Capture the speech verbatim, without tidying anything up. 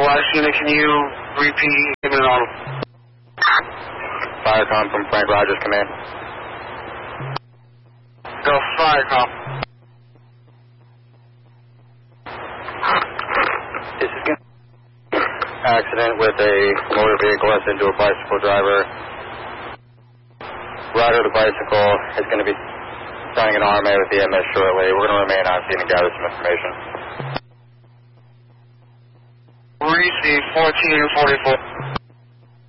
last unit, can you repeat? Give me an auto. Firecom from Frank Rogers, command. Go Firecom. This is good. Accident with a motor vehicle that's into a bicycle driver. Rider of the bicycle is going to be signing an R M A with the E M S shortly. We're going to remain on scene and gather some information. Receive fourteen forty-four.